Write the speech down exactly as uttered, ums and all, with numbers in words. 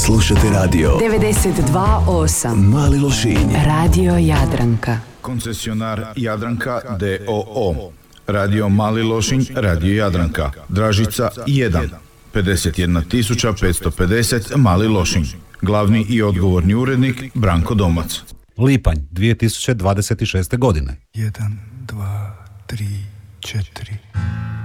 Slušate radio devedeset dva osam Mali Lošinj. Radio Jadranka. Koncesionar Jadranka d o o. Radio Mali Lošinj, Radio Jadranka. Dražica jedan. pedeset jedna tisuća petsto pedeset Mali Lošinj. Glavni i odgovorni urednik Branko Domac. Lipanj dvije tisuće dvadeset šeste godine. jedan, dva, tri, četiri.